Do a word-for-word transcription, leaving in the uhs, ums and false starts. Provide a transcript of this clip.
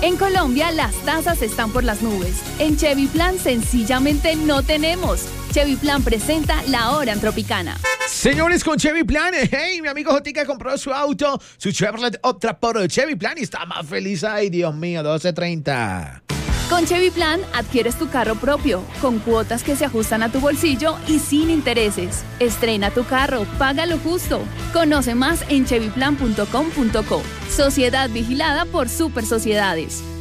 En Colombia, las tasas están por las nubes. En Chevy Plan, sencillamente no tenemos. Chevy Plan presenta La Hora en Tropicana. Señores, con Chevy Plan, hey, mi amigo Jotica compró su auto, su Chevrolet Optra por Chevy Plan y está más feliz. Ay, Dios mío, doce treinta. Con Chevy Plan adquieres tu carro propio, con cuotas que se ajustan a tu bolsillo y sin intereses. Estrena tu carro, paga lo justo. Conoce más en chevy plan punto com punto co. Sociedad vigilada por Super Sociedades.